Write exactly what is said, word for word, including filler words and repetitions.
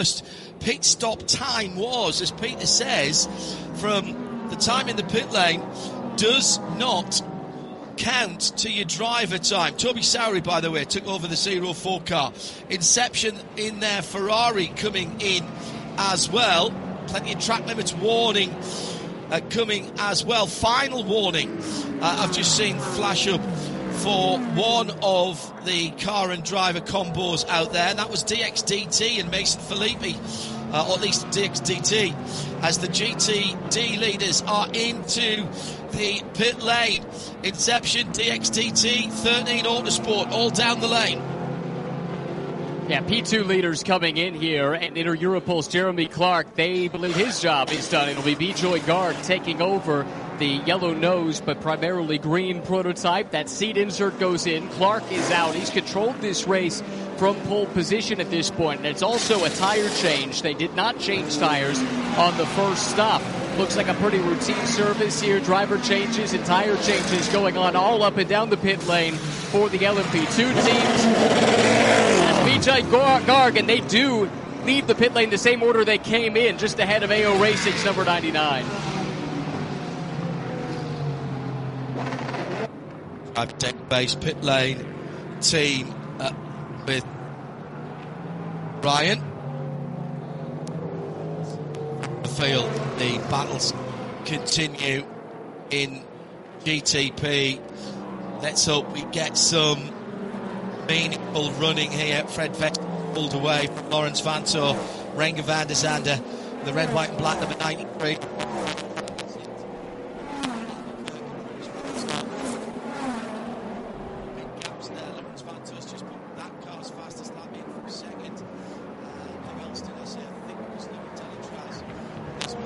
pit stop time was, as Peter says, from the time in the pit lane does not count to your driver time. Toby Sowery, by the way, took over the zero four car. Inception in their Ferrari coming in as well. Plenty of track limits warning uh, coming as well. Final warning uh, I've just seen flash up for one of the car and driver combos out there, and that was D X D T and Mason Filippi, uh, or at least D X D T, as the G T D leaders are into the pit lane. Inception, D X D T, thirteen Autosport, all down the lane. Yeah, P two leaders coming in here, and Inter Europol's Jeremy Clark, they believe his job is done. It'll be Bijoy Garg taking over the yellow nose, but primarily green prototype. That seat insert goes in. Clark is out. He's controlled this race from pole position at this point, and it's also a tire change. They did not change tires on the first stop. Looks like a pretty routine service here. Driver changes and tire changes going on all up and down the pit lane for the L M P two teams. That's Bijoy Garg, and they do leave the pit lane the same order they came in, just ahead of A O Racing's number ninety-nine. I've deck base pit lane team uh, with Ryan. The field, the battles continue in G T P. Let's hope we get some meaningful running here. Fred Vett pulled away from Lawrence Vantor, Renger van der Zande, the red, white and black number ninety-three.